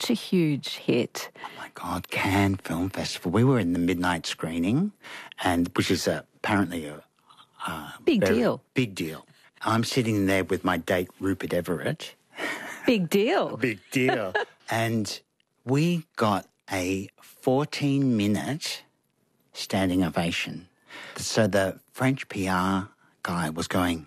such a huge hit. Oh my God, Cannes Film Festival. We were in the midnight screening, which is apparently a Big deal. Big deal. I'm sitting there with my date, Rupert Everett. Big deal. Big deal. And we got a 14-minute standing ovation. So the French PR guy was going,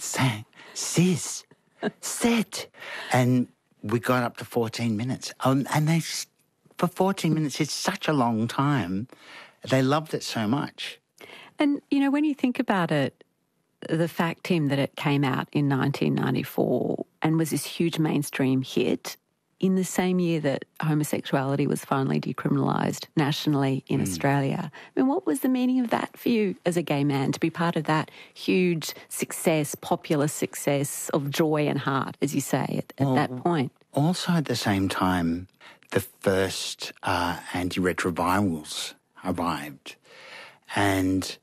sis, sit. And we got up to 14 minutes. And for 14 minutes, it's such a long time. They loved it so much. And, when you think about it, the fact, Tim, that it came out in 1994 and was this huge mainstream hit in the same year that homosexuality was finally decriminalised nationally in Australia. I mean, what was the meaning of that for you as a gay man, to be part of that huge success, popular success of joy and heart, as you say, at that point? Also at the same time, the first antiretrovirals arrived, and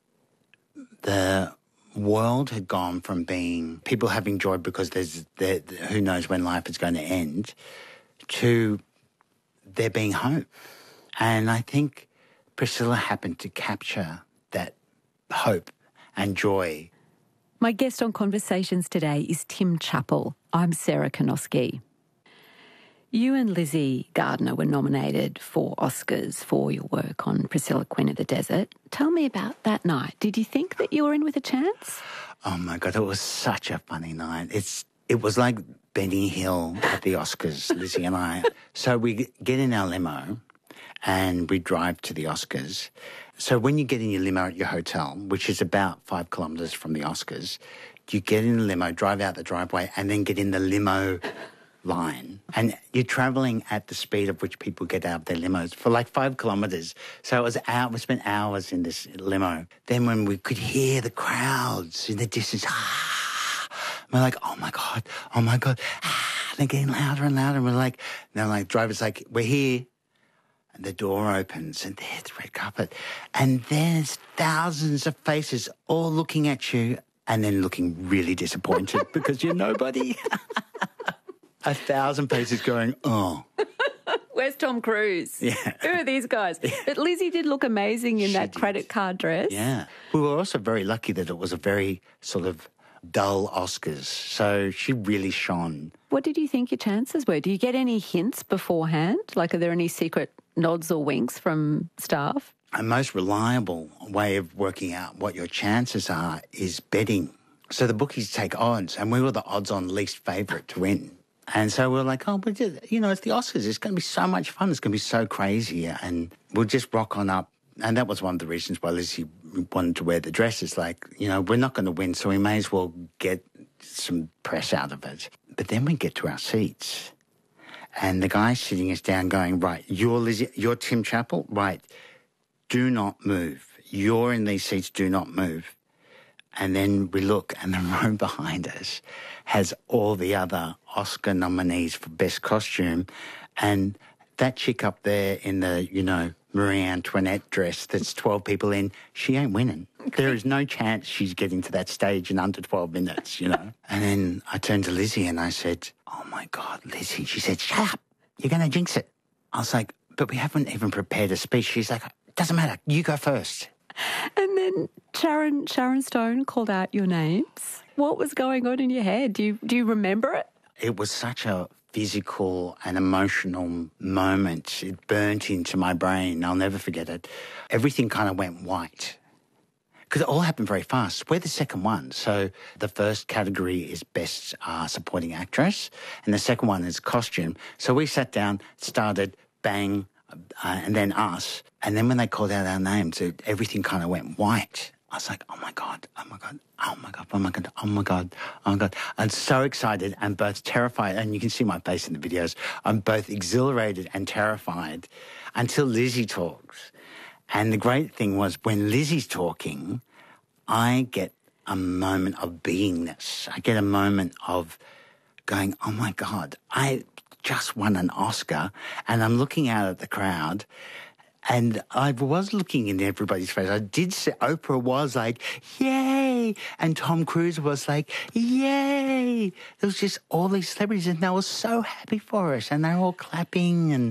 the world had gone from being people having joy because who knows when life is going to end, to there being hope. And I think Priscilla happened to capture that hope and joy. My guest on Conversations today is Tim Chappell. I'm Sarah Konoski. You and Lizzie Gardner were nominated for Oscars for your work on Priscilla, Queen of the Desert. Tell me about that night. Did you think that you were in with a chance? Oh, my God, it was such a funny night. It was like Benny Hill at the Oscars, Lizzie and I. So we get in our limo and we drive to the Oscars. So when you get in your limo at your hotel, which is about 5 kilometres from the Oscars, you get in the limo, drive out the driveway, and then get in the limo line. And you're travelling at the speed of which people get out of their limos for like 5 kilometres. So we spent hours in this limo. Then when we could hear the crowds in the distance, we're like, oh my God, they're getting louder and louder. And they're like, driver's like, we're here. And the door opens and there's the red carpet. And there's thousands of faces all looking at you and then looking really disappointed because you're nobody. 1,000 faces going, oh. Where's Tom Cruise? Yeah. Who are these guys? Yeah. But Lizzie did look amazing in that credit card dress. Yeah. We were also very lucky that it was a very sort of dull Oscars. So she really shone. What did you think your chances were? Do you get any hints beforehand? Like, are there any secret nods or winks from staff? A most reliable way of working out what your chances are is betting. So the bookies take odds, and we were the odds-on least favourite to win. And so we're like, it's the Oscars. It's going to be so much fun. It's going to be so crazy. And we'll just rock on up. And that was one of the reasons why Lizzie wanted to wear the dress. It's like, we're not going to win, so we may as well get some press out of it. But then we get to our seats. And the guy's sitting us down going, right, you're Lizzie, you're Tim Chappell, right, do not move. You're in these seats, do not move. And then we look, and the row behind us has all the other Oscar nominees for Best Costume. And that chick up there in the, Marie Antoinette dress that's 12 people in, she ain't winning. There is no chance she's getting to that stage in under 12 minutes, And then I turned to Lizzie and I said, oh, my God, Lizzie. She said, shut up. You're going to jinx it. I was like, but we haven't even prepared a speech. She's like, it doesn't matter. You go first. And then Sharon Stone called out your names. What was going on in your head? Do you remember it? It was such a physical and emotional moment. It burnt into my brain. I'll never forget it. Everything kind of went white because it all happened very fast. We're the second one. So the first category is Best Supporting Actress and the second one is Costume. So we sat down, started, bang, and then us. And then when they called out our names, everything kind of went white. I was like, oh, my God, oh, my God, oh, my God, oh, my God, oh, my God, oh, my God. I'm so excited and both terrified. And you can see my face in the videos. I'm both exhilarated and terrified until Lizzie talks. And the great thing was when Lizzie's talking, I get a moment of beingness. I get a moment of going, oh, my God, I just won an Oscar. And I'm looking out at the crowd. And I was looking in everybody's face. I did say, Oprah was like, yay! And Tom Cruise was like, yay! There was just all these celebrities and they were so happy for us and they were all clapping and